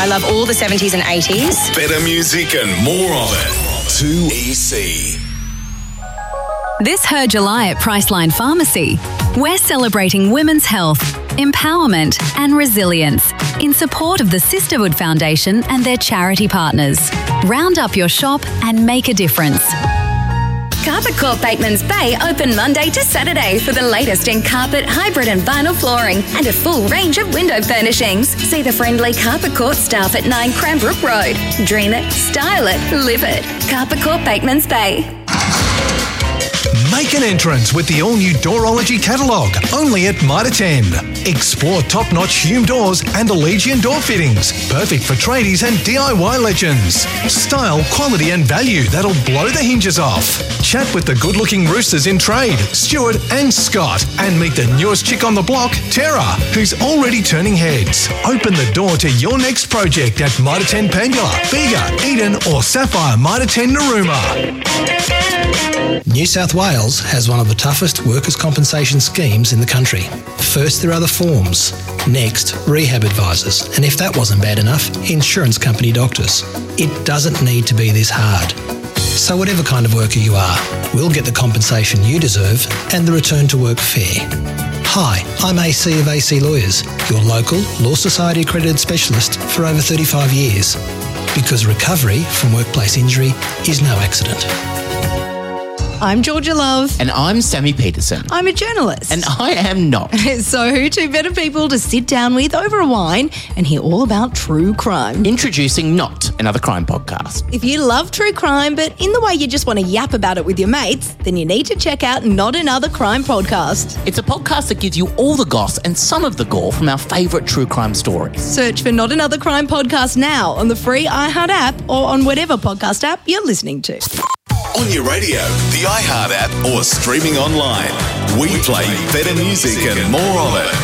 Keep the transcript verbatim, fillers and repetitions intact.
I love all the seventies and eighties. Better music and more of it. two E C. This Her July at Priceline Pharmacy, we're celebrating women's health, empowerment and resilience in support of the Sisterhood Foundation and their charity partners. Round up your shop and make a difference. Carpet Court Bateman's Bay open Monday to Saturday for the latest in carpet, hybrid and vinyl flooring and a full range of window furnishings. See the friendly Carpet Court staff at nine Cranbrook Road. Dream it, style it, live it. Carpet Court Bateman's Bay. Make an entrance with the all-new Doorology catalogue, only at Mitre ten. Explore top-notch Hume doors and Allegiant door fittings, perfect for tradies and D I Y legends. Style, quality and value that'll blow the hinges off. Chat with the good-looking roosters in trade, Stuart and Scott, and meet the newest chick on the block, Tara, who's already turning heads. Open the door to your next project at Mitre ten Pangula, Bega, Eden or Sapphire Mitre ten Narooma. New South Wales has one of the toughest workers' compensation schemes in the country. First, there are the forms. Next, rehab advisors. And if that wasn't bad enough, insurance company doctors. It doesn't need to be this hard. So whatever kind of worker you are, we'll get the compensation you deserve and the return to work fair. Hi, I'm A C of A C Lawyers, your local Law Society accredited specialist for over thirty-five years. Because recovery from workplace injury is no accident. I'm Georgia Love. And I'm Sammy Peterson. I'm a journalist. And I am not. So who two better people to sit down with over a wine and hear all about true crime? Introducing Not, another crime podcast. If you love true crime, but in the way you just want to yap about it with your mates, then you need to check out Not Another Crime Podcast. It's a podcast that gives you all the goss and some of the gore from our favourite true crime stories. Search for Not Another Crime Podcast now on the free iHeart app or on whatever podcast app you're listening to. On your radio, the iHeart app or streaming online. We play better music and more of it.